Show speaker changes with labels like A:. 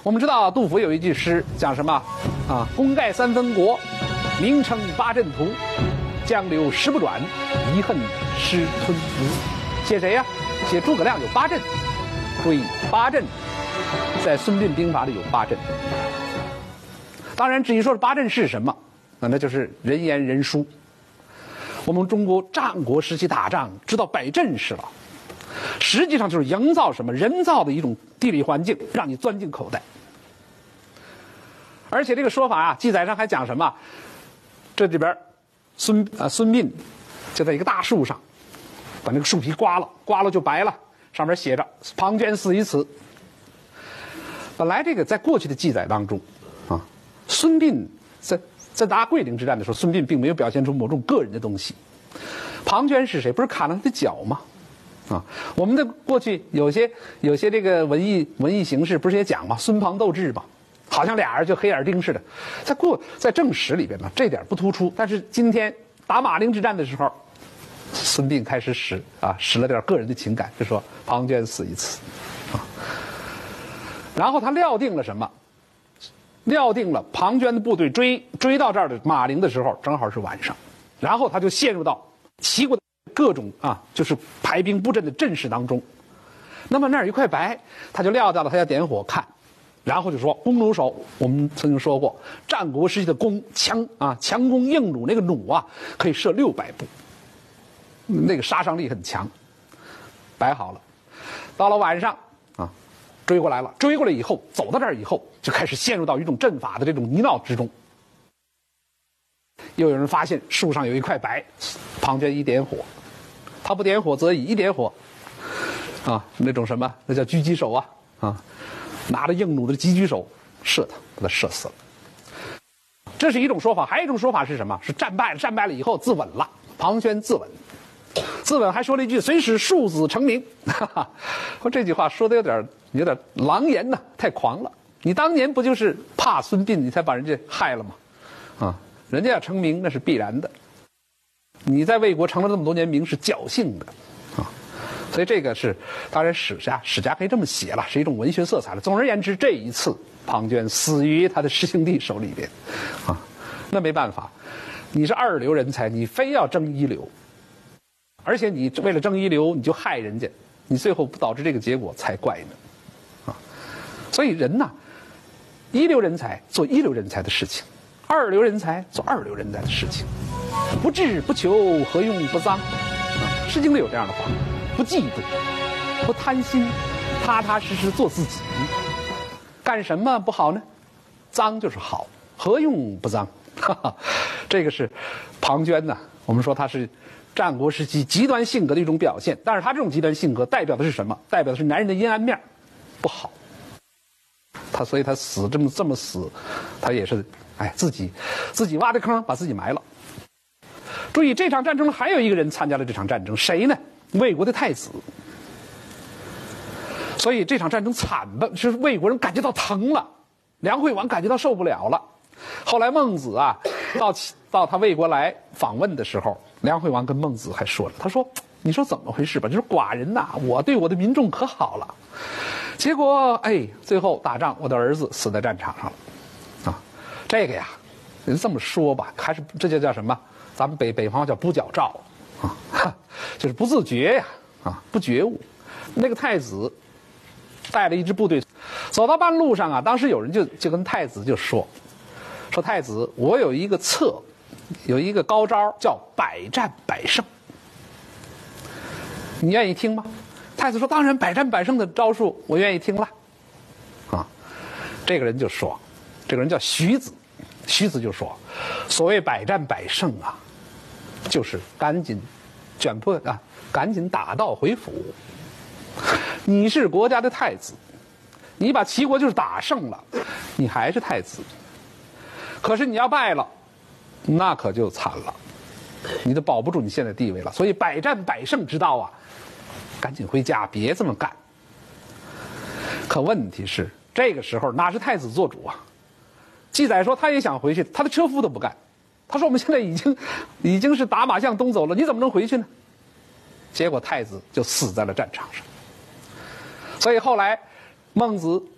A: 我们知道杜甫有一句诗讲什么啊？功盖三分国，名称八阵图。江流石不转，遗恨失吞服。写谁呀？写诸葛亮有八阵。注意，八阵在孙膑兵法里有八阵。当然，至于说是八阵是什么，那就是人言人殊。我们中国战国时期打仗知道摆阵势了，实际上就是营造什么人造的一种地理环境，让你钻进口袋。而且这个说法啊，记载上还讲什么？这里边孙膑就在一个大树上，把那个树皮刮了就白了，上面写着“庞涓死于此”。本来这个在过去的记载当中，啊，孙膑在打桂林之战的时候，孙膑并没有表现出某种个人的东西。庞涓是谁？不是砍了他的脚吗？啊，我们的过去有些这个文艺形式不是也讲吗？孙庞斗智嘛，好像俩人就黑眼钉似的。在正史里边呢，这点不突出。但是今天打马陵之战的时候，孙膑开始使了点个人的情感，就说庞涓死于此，啊，然后他料定了什么？料定了庞涓的部队追到这儿的马陵的时候，正好是晚上，然后他就陷入到齐国的各种就是排兵布阵的阵势当中。那么那儿有一块白，他就料到了，他要点火看，然后就说弓弩手。我们曾经说过，战国时期的弓强弓硬弩，那个弩啊可以射600步，那个杀伤力很强。摆好了，到了晚上啊，追过来了。追过来以后，走到这儿以后，就开始陷入到一种阵法的这种泥淖之中。又有人发现树上有一块白，庞涓一点火，他不点火则已，一点火，那种什么，那叫狙击手拿着硬弩的狙击手射他，把他射死了。这是一种说法，还有一种说法是什么？是战败了以后自刎了。庞涓自刎还说了一句“虽使庶子成名”，这句话说的有点狼言呐，太狂了。你当年不就是怕孙膑，你才把人家害了吗？人家要成名那是必然的，你在魏国成了这么多年名是侥幸的，所以这个是当然史家可以这么写了，是一种文学色彩了。总而言之，这一次庞涓死于他的师兄弟手里边，那没办法，你是2流人才，你非要争1流，而且你为了争1流，你就害人家，你最后不导致这个结果才怪呢，所以人呐，1流人才做1流人才的事情，2流人才做2流人才的事情，不志不求，何用不臧？诗经里有这样的话：不嫉妒，不贪心，踏踏实实做自己。干什么不好呢？臧就是好，何用不臧？这个是庞涓呢，我们说他是战国时期极端性格的一种表现。但是他这种极端性格代表的是什么？代表的是男人的阴暗面，不好。所以他死这么死，他也是自己挖的坑把自己埋了。注意，这场战争还有一个人参加了这场战争，谁呢？魏国的太子。所以这场战争惨的是魏国人感觉到疼了，梁惠王感觉到受不了了。后来孟子到他魏国来访问的时候，梁惠王跟孟子还说了，他说：“你说怎么回事吧？就是寡人呐，我对我的民众可好了，结果最后打仗，我的儿子死在战场上了，这个呀，这么说吧，还是这就叫什么？咱们北方叫不矫诏就是不自觉呀，不觉悟。那个太子带了一支部队，走到半路上当时有人就跟太子就说太子，我有一个策，有一个高招叫百战百胜，你愿意听吗？太子说：“当然，百战百胜的招数我愿意听了。”这个人就说，这个人叫徐子，徐子就说：“所谓百战百胜就是赶紧卷破赶紧打道回府。你是国家的太子，你把齐国就是打胜了，你还是太子。可是你要败了，那可就惨了，你都保不住你现在地位了。所以百战百胜之道赶紧回家，别这么干。”可问题是，这个时候哪是太子做主记载说他也想回去，他的车夫都不干。他说：“我们现在已经是打马向东走了，你怎么能回去呢？”结果太子就死在了战场上。所以后来孟子